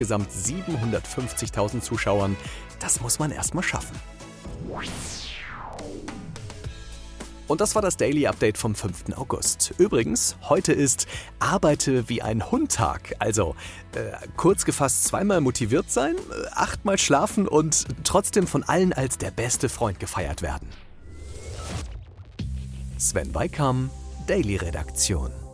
insgesamt 750.000 Zuschauern. Das muss man erstmal schaffen. Und das war das Daily Update vom 5. August. Übrigens, heute ist Arbeite wie ein Hund-Tag. Also, kurz gefasst, 2-mal motiviert sein, 8-mal schlafen und trotzdem von allen als der beste Freund gefeiert werden. Sven Weikam, Daily Redaktion.